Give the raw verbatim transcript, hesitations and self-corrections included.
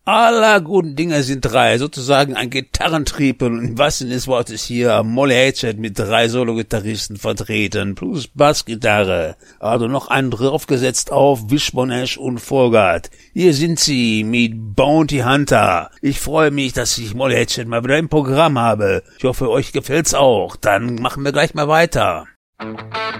Aller guten Dinge sind drei, sozusagen ein Gitarrentriebel und im wahrsten Sinne des Wortes hier Molly Hatchet mit drei Solo-Gitarristen vertreten, plus Bassgitarre. Also noch einen draufgesetzt auf Wishbone Ash und Fogart. Hier sind sie mit Bounty Hunter. Ich freue mich, dass ich Molly Hatchet mal wieder im Programm habe. Ich hoffe, euch gefällt's auch. Dann machen wir gleich mal weiter.